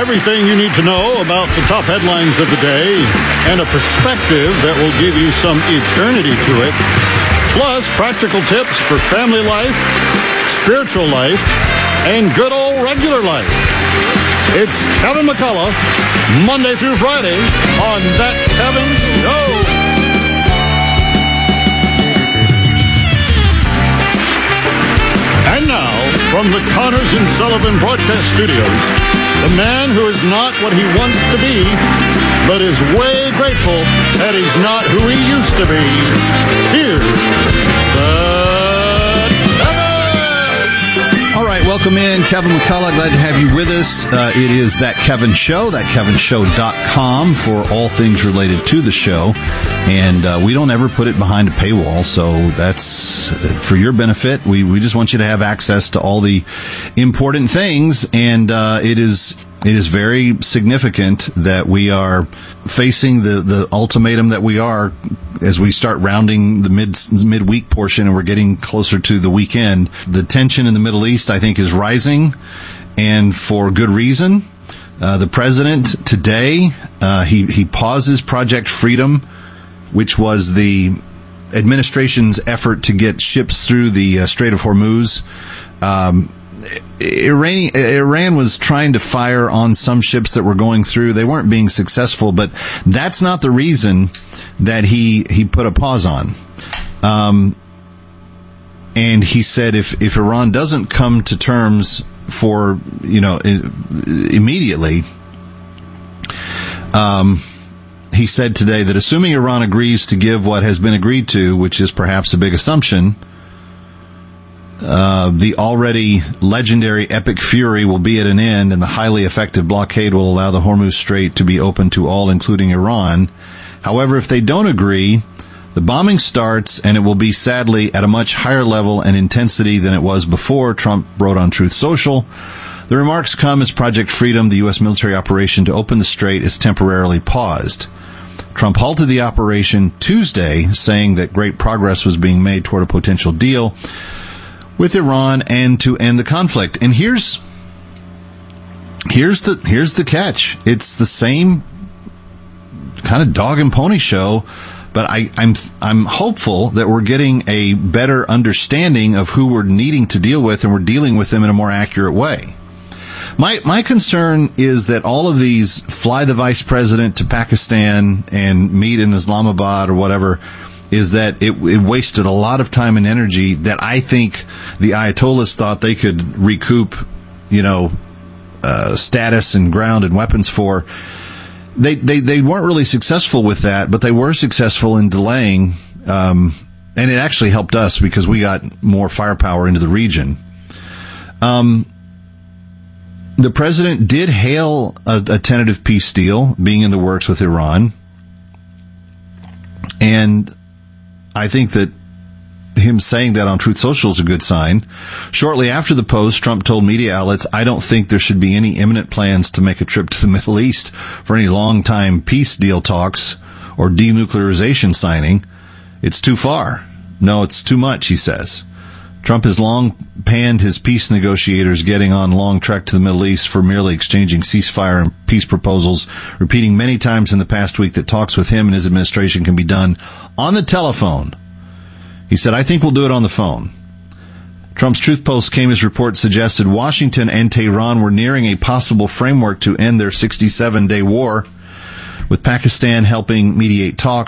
Everything you need to know about the top headlines of the day and a perspective that will give you some eternity to it. Plus, practical tips for family life, spiritual life, and good old regular life. It's Kevin McCullough, Monday through Friday on That Kevin Show. And now, from the Connors and Sullivan Broadcast Studios, the man who is not what he wants to be, but is way grateful that he's not who he used to be. Here's All right, welcome in, Kevin McCullough. Glad to have you with us. It is That Kevin Show, thatkevinshow.com for all things related to the show. And we don't ever put it behind a paywall, so that's for your benefit. We just want you to have access to all the important things, and it is very significant that we are facing the ultimatum that we are as we start rounding the midweek portion and we're getting closer to the weekend. The tension in the Middle East, I think, is rising, and for good reason. The president today, he pauses Project Freedom, which was the administration's effort to get ships through the Strait of Hormuz. Iran was trying to fire on some ships that were going through. They weren't being successful, but that's not the reason that he put a pause on. And he said if Iran doesn't come to terms for, immediately, he said today that assuming Iran agrees to give what has been agreed to, which is perhaps a big assumption, the already legendary Epic Fury will be at an end, and the highly effective blockade will allow the Hormuz Strait to be open to all, including Iran. However, if they don't agree, the bombing starts, and it will be, sadly, at a much higher level and intensity than it was before, Trump wrote on Truth Social. The remarks come as Project Freedom, the U.S. military operation to open the strait, is temporarily paused. Trump halted the operation Tuesday, saying that great progress was being made toward a potential deal with Iran and to end the conflict. And here's the catch. It's the same kind of dog and pony show, but I'm hopeful that we're getting a better understanding of who we're needing to deal with, and we're dealing with them in a more accurate way. My concern is that all of these fly the vice president to Pakistan and meet in Islamabad or whatever, is that it wasted a lot of time and energy that I think the Ayatollahs thought they could recoup, status and ground and weapons for. They weren't really successful with that, but they were successful in delaying, and it actually helped us because we got more firepower into the region. The president did hail a tentative peace deal being in the works with Iran, and I think that him saying that on Truth Social is a good sign. Shortly after the post, Trump told media outlets, "I don't think there should be any imminent plans to make a trip to the Middle East for any long-time peace deal talks or denuclearization signing. It's too far. No, it's too much," he says. Trump has long panned his peace negotiators getting on long trek to the Middle East for merely exchanging ceasefire and peace proposals, repeating many times in the past week that talks with him and his administration can be done on the telephone. He said, "I think we'll do it on the phone." Trump's Truth Post came as reports suggested Washington and Tehran were nearing a possible framework to end their 67-day war, with Pakistan helping mediate talks.